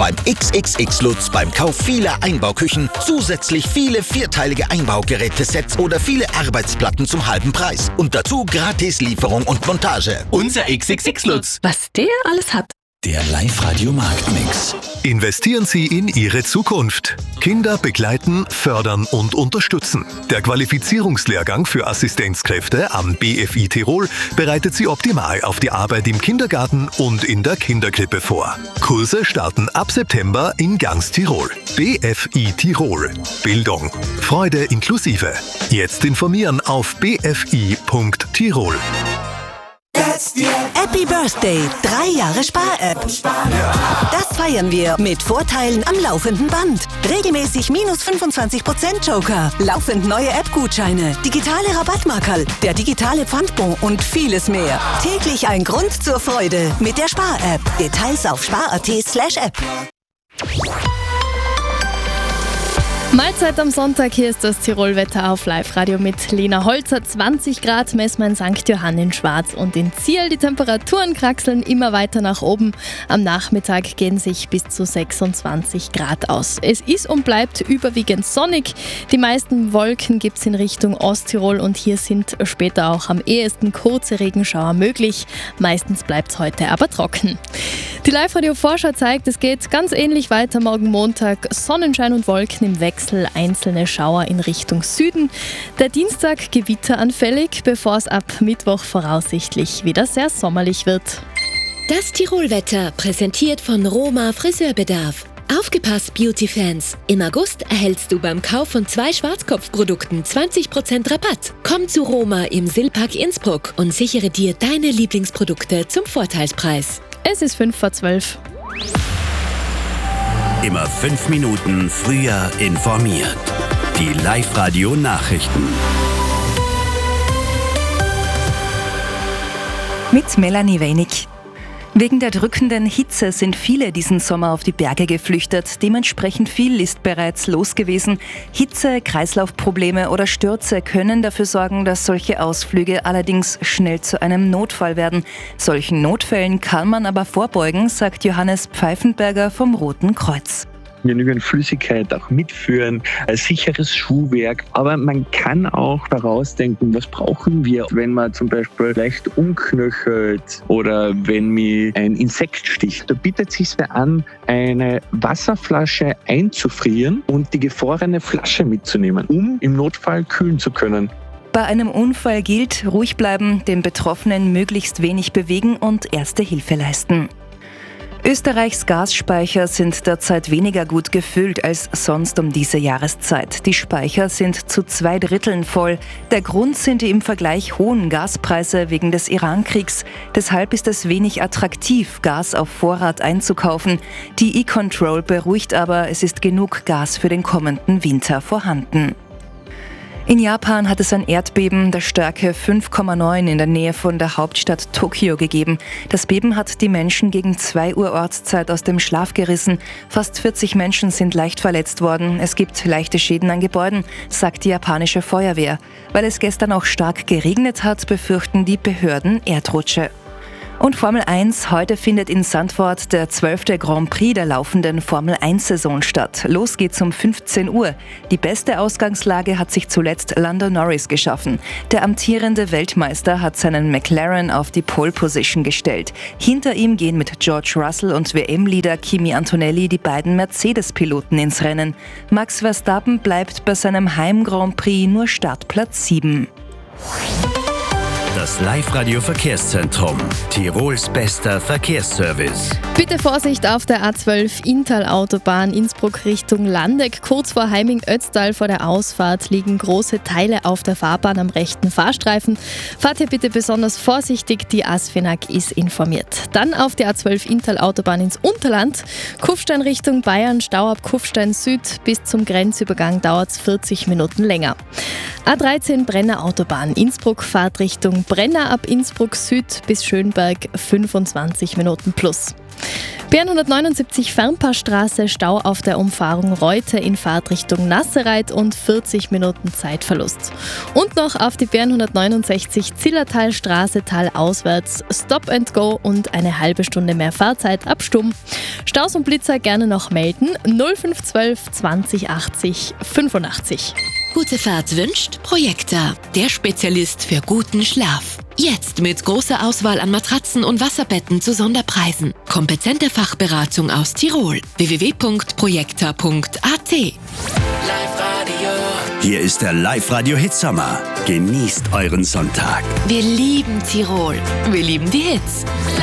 Beim XXX Lutz beim Kauf vieler Einbauküchen zusätzlich viele vierteilige Einbaugerätesets oder viele Arbeitsplatten zum halben Preis. Und dazu gratis Lieferung und Montage. Unser XXX Lutz. Was der alles hat. Der Live-Radio Marktmix. Investieren Sie in Ihre Zukunft. Kinder begleiten, fördern und unterstützen. Der Qualifizierungslehrgang für Assistenzkräfte am BFI Tirol bereitet Sie optimal auf die Arbeit im Kindergarten und in der Kinderkrippe vor. Kurse starten ab September in ganz Tirol. BFI Tirol. Bildung. Freude inklusive. Jetzt informieren auf bfi.tirol. Happy Birthday, 3 Jahre Spar-App. Das feiern wir mit Vorteilen am laufenden Band. Regelmäßig minus 25% Joker, laufend neue App-Gutscheine, digitale Rabattmarkerl, der digitale Pfandbon und vieles mehr. Täglich ein Grund zur Freude mit der Spar-App. Details auf spar.at/app. Mahlzeit am Sonntag, hier ist das Tirolwetter auf Live-Radio mit Lena Holzer. 20 Grad messen wir in St. Johann in Schwarz und in Ziel. Die Temperaturen kraxeln immer weiter nach oben. Am Nachmittag gehen sich bis zu 26 Grad aus. Es ist und bleibt überwiegend sonnig. Die meisten Wolken gibt es in Richtung Osttirol und hier sind später auch am ehesten kurze Regenschauer möglich. Meistens bleibt es heute aber trocken. Die Live-Radio-Vorschau zeigt, es geht ganz ähnlich weiter morgen Montag. Sonnenschein und Wolken im Wechsel, einzelne Schauer in Richtung Süden. Der Dienstag gewitteranfällig, bevor es ab Mittwoch voraussichtlich wieder sehr sommerlich wird. Das Tirolwetter präsentiert von Roma Friseurbedarf. Aufgepasst, Beauty-Fans! Im August erhältst du beim Kauf von 2 Schwarzkopfprodukten 20% Rabatt. Komm zu Roma im Silpark Innsbruck und sichere dir deine Lieblingsprodukte zum Vorteilspreis. Es ist 11:55. Immer 5 Minuten früher informiert. Die Live-Radio-Nachrichten. Mit Melanie Weinig. Wegen der drückenden Hitze sind viele diesen Sommer auf die Berge geflüchtet. Dementsprechend viel ist bereits los gewesen. Hitze, Kreislaufprobleme oder Stürze können dafür sorgen, dass solche Ausflüge allerdings schnell zu einem Notfall werden. Solchen Notfällen kann man aber vorbeugen, sagt Johannes Pfeifenberger vom Roten Kreuz. Genügend Flüssigkeit auch mitführen, ein sicheres Schuhwerk. Aber man kann auch vorausdenken, was brauchen wir, wenn man zum Beispiel leicht umknöchelt oder wenn mich ein Insekt sticht. Da bietet es sich an, eine Wasserflasche einzufrieren und die gefrorene Flasche mitzunehmen, um im Notfall kühlen zu können. Bei einem Unfall gilt, ruhig bleiben, den Betroffenen möglichst wenig bewegen und Erste Hilfe leisten. Österreichs Gasspeicher sind derzeit weniger gut gefüllt als sonst um diese Jahreszeit. Die Speicher sind zu 2/3 voll. Der Grund sind die im Vergleich hohen Gaspreise wegen des Iran-Kriegs. Deshalb ist es wenig attraktiv, Gas auf Vorrat einzukaufen. Die E-Control beruhigt aber, es ist genug Gas für den kommenden Winter vorhanden. In Japan hat es ein Erdbeben der Stärke 5,9 in der Nähe von der Hauptstadt Tokio gegeben. Das Beben hat die Menschen gegen 2 Uhr Ortszeit aus dem Schlaf gerissen. Fast 40 Menschen sind leicht verletzt worden. Es gibt leichte Schäden an Gebäuden, sagt die japanische Feuerwehr. Weil es gestern auch stark geregnet hat, befürchten die Behörden Erdrutsche. Und Formel 1, heute findet in Sandford der 12. Grand Prix der laufenden Formel 1-Saison statt. Los geht's um 15 Uhr. Die beste Ausgangslage hat sich zuletzt Lando Norris geschaffen. Der amtierende Weltmeister hat seinen McLaren auf die Pole Position gestellt. Hinter ihm gehen mit George Russell und WM-Leader Kimi Antonelli die beiden Mercedes-Piloten ins Rennen. Max Verstappen bleibt bei seinem Heim-Grand Prix nur Startplatz 7. Das Live-Radio-Verkehrszentrum. Tirols bester Verkehrsservice. Bitte Vorsicht auf der A12 Inntal-Autobahn Innsbruck Richtung Landeck. Kurz vor Heiming-Ötztal vor der Ausfahrt liegen große Teile auf der Fahrbahn am rechten Fahrstreifen. Fahrt hier bitte besonders vorsichtig, die ASFINAG ist informiert. Dann auf der A12 Inntal-Autobahn ins Unterland. Kufstein Richtung Bayern, Stau ab Kufstein Süd. Bis zum Grenzübergang dauert es 40 Minuten länger. A13 Brenner Autobahn Innsbruck, Fahrt Richtung Brenner Brenner ab Innsbruck Süd bis Schönberg 25 Minuten plus. B179 Fernpassstraße, Stau auf der Umfahrung Reute in Fahrtrichtung Nassereit und 40 Minuten Zeitverlust. Und noch auf die B169 Zillertalstraße talauswärts, Stop and Go und eine halbe Stunde mehr Fahrzeit ab Stumm. Staus und Blitzer gerne noch melden 0512 20 80 85. Gute Fahrt wünscht Projekta, der Spezialist für guten Schlaf. Jetzt mit großer Auswahl an Matratzen und Wasserbetten zu Sonderpreisen. Kompetente Fachberatung aus Tirol. www.projekta.at. Hier ist der Live-Radio Hitsommer. Genießt euren Sonntag. Wir lieben Tirol. Wir lieben die Hits.